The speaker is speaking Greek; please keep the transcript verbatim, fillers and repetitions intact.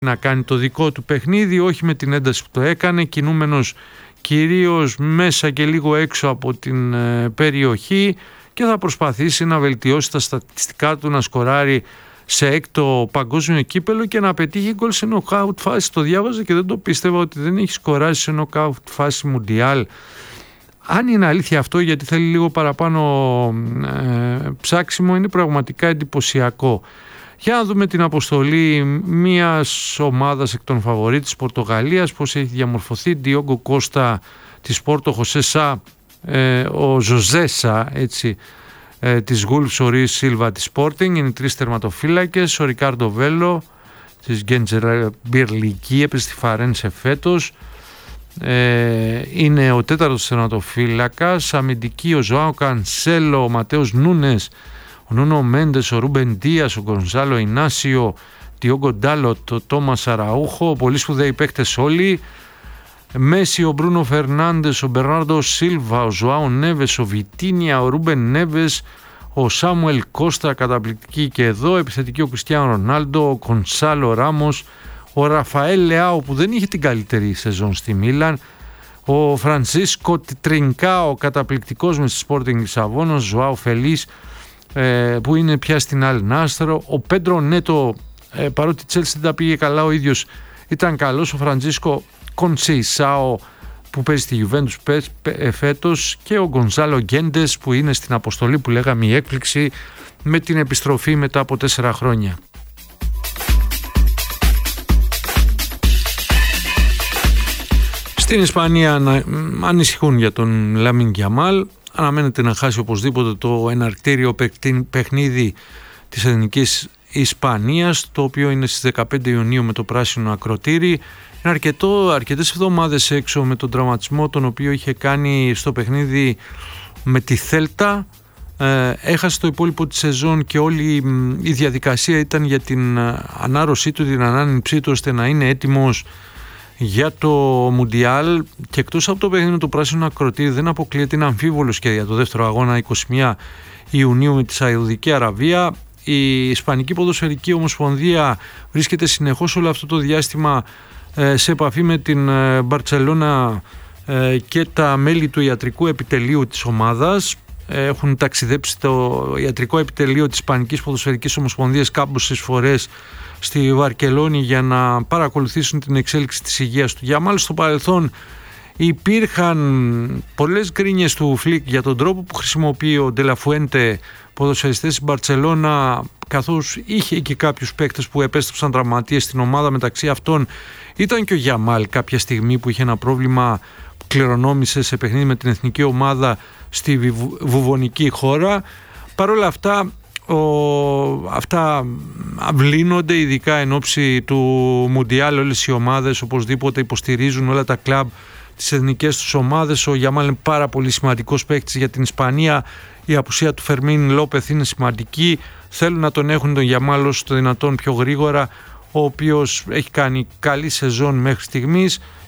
να κάνει το δικό του παιχνίδι, όχι με την ένταση που το έκανε, κινούμενος κυρίως μέσα και λίγο έξω από την ε, περιοχή, και θα προσπαθήσει να βελτιώσει τα στατιστικά του, να σκοράρει σε έκτο παγκόσμιο κύπελο και να πετύχει γκολ σε νοκάουτ φάση. Το διάβαζα και δεν το πίστευα ότι δεν έχει σκοράσει σε νοκάουτ φάση Μουντιάλ. Αν είναι αλήθεια αυτό, γιατί θέλει λίγο παραπάνω ε, ψάξιμο, είναι πραγματικά εντυπωσιακό. Για να δούμε την αποστολή μιας ομάδας εκ των φαβορί της Πορτογαλίας, πώς έχει διαμορφωθεί. Ντιόγκο Κώστα της Πόρτο, Χωσέ Σα, ε, ο Ζωζέ Σα, έτσι, ε, της Γουλφς, ο Ρι Σίλβα της Sporting, είναι τρεις τερματοφύλακες. Ο Ρικάρντο Βέλο της Γκέντζερ Μπιρλική, έπαιζε στη Φαρένσε φέτος, ε, είναι ο τέταρτος τερματοφύλακας. Αμυντική ο Ζωάο Κανσέλο, ο Ματέος Νούνες, ο Νούνο Μέντες, ο Ρούμπεν Ντίας, ο Γκονζάλο Ινάσιο, Τιόγκο Ντάλοτ, ο Τόμας Αραούχο, πολύ σπουδαίοι παίκτες όλοι. Μέση ο Μπρούνο Φερνάντες, ο Μπερνάρντο Σίλβα, ο Ζωάο Νέβες, ο Βιτίνια, ο Ρούμπεν Νέβες, ο Σάμουελ Κώστα, καταπληκτική και εδώ. Επιθετική ο Κριστιάνο Ρονάλντο, ο Κονσάλο Ράμος, ο Ραφαέλ Λεάο που δεν είχε την καλύτερη σεζόν στη Μίλαν, ο Φρανσίσκο Τρινκάο, καταπληκτικός με στη Sporting Λισαβόνα, ο Ζωάο Φελής που είναι πια στην Αλ Νάστρο, ο Πέντρο Νέτο, παρότι η Τσέλσι δεν τα πήγε καλά ο ίδιος ήταν καλός, ο Φραντζίσκο Κονσεϊσάο που παίζει στη Γιουβέντους φέτος, και ο Γκονζάλο Γκέντες που είναι στην αποστολή που λέγαμε η έκπληξη με την επιστροφή μετά από τέσσερα χρόνια. Στην Ισπανία να ανησυχούν για τον Λάμιν Γιαμάλ. Αναμένεται να χάσει οπωσδήποτε το εναρκτήριο παιχνίδι της Εθνικής Ισπανίας, το οποίο είναι στις δεκαπέντε Ιουνίου με το πράσινο ακροτήρι. Είναι αρκετό, αρκετές εβδομάδες έξω με τον τραυματισμό τον οποίο είχε κάνει στο παιχνίδι με τη Θέλτα. Ε, έχασε το υπόλοιπο της σεζόν και όλη η διαδικασία ήταν για την ανάρρωσή του, την ανάνυψή του, ώστε να είναι έτοιμος για το Μουντιάλ. Και εκτός από το παιχνίδι με το πράσινο ακροτήρι, δεν αποκλείεται, είναι αμφίβολος και για το δεύτερο αγώνα είκοσι μία Ιουνίου με τη Σαουδική Αραβία. Η Ισπανική Ποδοσφαιρική Ομοσπονδία βρίσκεται συνεχώς όλο αυτό το διάστημα ε, σε επαφή με την ε, Μπαρτσελώνα ε, και τα μέλη του ιατρικού επιτελείου της ομάδας. Ε, έχουν ταξιδέψει το ιατρικό επιτελείο της Ισπανικής Ποδοσφαιρικής Ομοσπονδίας κάμποσες φορές στη Βαρκελόνη για να παρακολουθήσουν την εξέλιξη της υγείας του Γιαμάλ. Στο παρελθόν υπήρχαν πολλές γκρίνιες του Φλικ για τον τρόπο που χρησιμοποιεί ο Ντελαφουέντε ποδοσφαιριστές στην Μπαρτσελώνα, καθώς είχε και κάποιους παίκτες που επέστρεψαν τραυματίες στην ομάδα. Μεταξύ αυτών ήταν και ο Γιαμάλ κάποια στιγμή που είχε ένα πρόβλημα που κληρονόμησε σε παιχνίδι με την εθνική ομάδα στη βουβονική χώρα. Παρ' όλα αυτά Ο, αυτά αυλύνονται, ειδικά εν ώψη του Μουντιάλ. Όλες οι ομάδες οπωσδήποτε υποστηρίζουν, όλα τα κλαμπ, τις εθνικές τους ομάδες. Ο Γιαμάλ είναι πάρα πολύ σημαντικός παίκτης για την Ισπανία. Η απουσία του Φερμίν Λόπεθ είναι σημαντική. Θέλουν να τον έχουν τον Γιαμάλ όσο το δυνατόν πιο γρήγορα, ο οποίος έχει κάνει καλή σεζόν μέχρι στιγμής